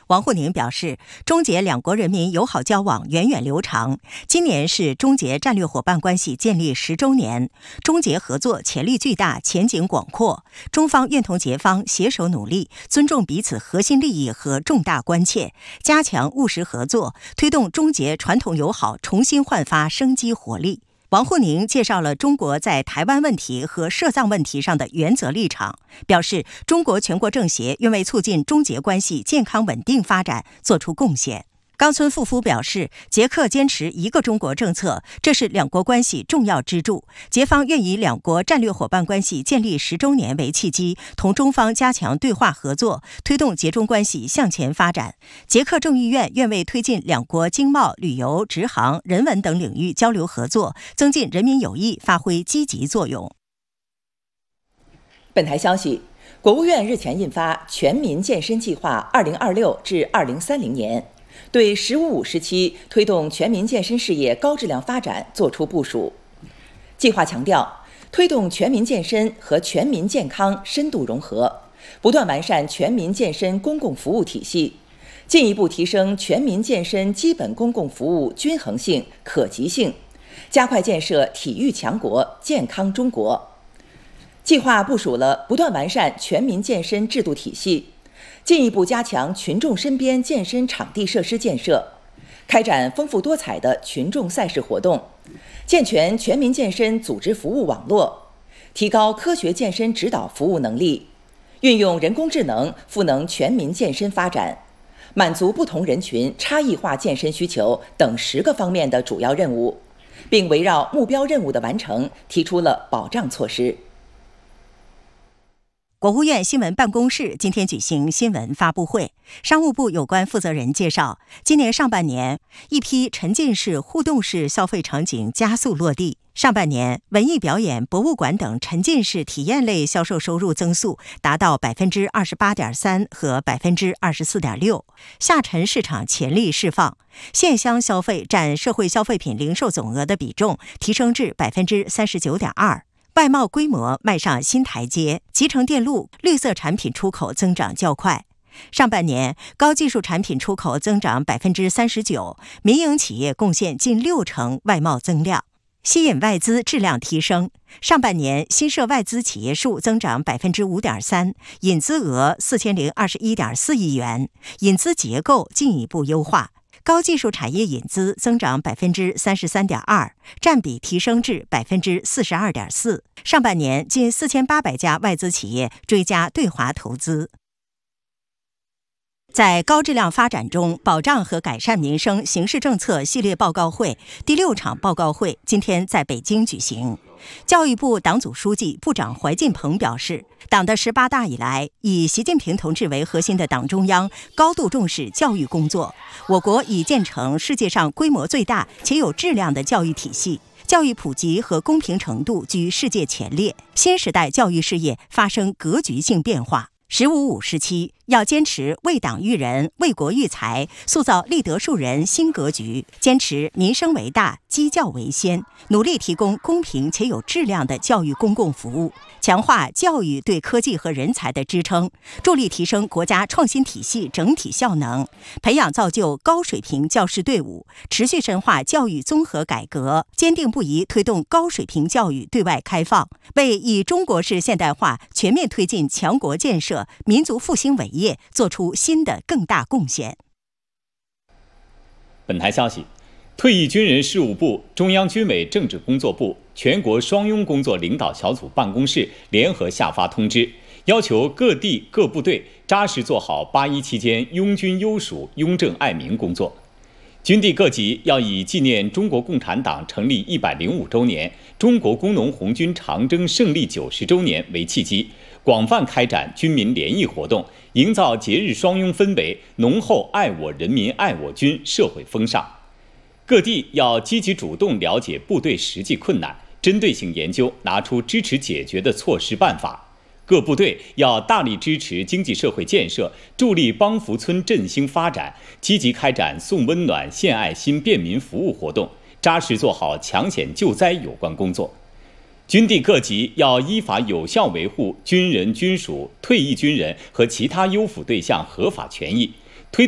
王沪宁表示，中捷两国人民友好交往源远流长，今年是中捷战略伙伴关系建立10周年，中捷合作潜力巨大，前景广阔，中方愿同捷方携手努力，尊重彼此核心利益和重大关切，加强务实合作，推动中捷传统友好重新焕发生机活力。王沪宁介绍了中国在台湾问题和涉藏问题上的原则立场，表示中国全国政协愿为促进中捷关系健康稳定发展做出贡献。冈村富夫表示，捷克坚持一个中国政策，这是两国关系重要支柱。捷方愿以两国战略伙伴关系建立10周年为契机，同中方加强对话合作，推动捷中关系向前发展。捷克众议院愿为推进两国经贸、旅游、直航、人文等领域交流合作，增进人民友谊发挥积极作用。 本台消息，国务院日前印发《全民健身计划（2026至2030年）》。对“15+5”时期推动全民健身事业高质量发展作出部署。计划强调，推动全民健身和全民健康深度融合，不断完善全民健身公共服务体系，进一步提升全民健身基本公共服务均衡性、可及性，加快建设体育强国、健康中国。计划部署了不断完善全民健身制度体系，进一步加强群众身边健身场地设施建设，开展丰富多彩的群众赛事活动，健全全民健身组织服务网络，提高科学健身指导服务能力，运用人工智能赋能全民健身发展，满足不同人群差异化健身需求等10个方面的主要任务，并围绕目标任务的完成提出了保障措施。 国务院新闻办公室今天举行新闻发布会，商务部有关负责人介绍，今年上半年，一批沉浸式、互动式消费场景加速落地。上半年，文艺表演、博物馆等沉浸式体验类销售收入增速达到28.3%和24.6%，下沉市场潜力释放，线乡消费占社会消费品零售总额的比重提升至39.2%。外贸规模迈上新台阶，集成电路、绿色产品出口增长较快。上半年，高技术产品出口增长39%，民营企业贡献近60%外贸增量，吸引外资质量提升。上半年，新设外资企业数增长5.3%，引资额4021.4亿元，引资结构进一步优化。高技术产业引资增长33.2%，占比提升至42.4%。上半年近4800家外资企业追加对华投资。在高质量发展中保障和改善民生形势政策系列报告会第6场报告会今天在北京举行。教育部党组书记、部长怀进鹏表示，党的18大以来，以习近平同志为核心的党中央高度重视教育工作，我国已建成世界上规模最大且有质量的教育体系，教育普及和公平程度居世界前列，新时代教育事业发生格局性变化。15+5时期，要坚持为党育人、为国育才，塑造立德树人新格局，坚持民生为大、基教为先，努力提供公平且有质量的教育公共服务，强化教育对科技和人才的支撑，助力提升国家创新体系整体效能，培养造就高水平教师队伍，持续深化教育综合改革，坚定不移推动高水平教育对外开放，为以中国式现代化全面推进强国建设、民族复兴伟业做出新的更大贡献。 本台消息，退役军人事务部、中央军委政治工作部、全国双拥工作领导小组办公室联合下发通知，要求各地各部队扎实做好8·1期间拥军优属、拥政爱民工作。军地各级要以纪念中国共产党成立105周年、中国工农红军长征胜利90周年为契机，广泛开展军民联谊活动，营造节日双拥氛围，浓厚爱我人民爱我军社会风尚。各地要积极主动了解部队实际困难，针对性研究，拿出支持解决的措施办法。各部队要大力支持经济社会建设，助力帮扶村振兴发展，积极开展送温暖、献爱心便民服务活动，扎实做好抢险救灾有关工作。军地各级要依法有效维护军人、军属、退役军人和其他优抚对象合法权益，